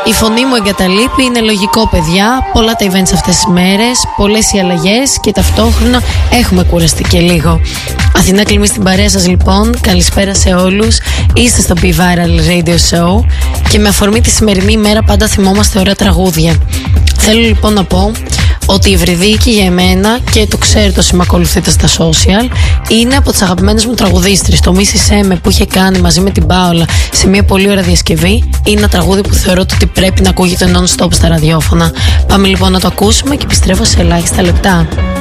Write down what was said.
Η φωνή μου εγκαταλείπει, είναι λογικό παιδιά. Πολλά τα events αυτές τις μέρες, πολλές οι αλλαγές και ταυτόχρονα έχουμε κουραστεί και λίγο. Αθηνά Κλιμή στην παρέα σας λοιπόν. Καλησπέρα σε όλους. Είστε στο Be Viral Radio Show και με αφορμή τη σημερινή ημέρα πάντα θυμόμαστε ωραία τραγούδια. Θέλω λοιπόν να πω ότι η Ευρυδίκη για εμένα, και το ξέρετε όσοι με ακολουθείτε στα social, είναι από τις αγαπημένες μου τραγουδίστρες. Το Μίσησέ Με που είχε κάνει μαζί με την Πάολα σε μια πολύ ωραία διασκευή είναι ένα τραγούδι που θεωρώ ότι πρέπει να ακούγεται non-stop στα ραδιόφωνα. Πάμε λοιπόν να το ακούσουμε και επιστρέφω σε ελάχιστα λεπτά.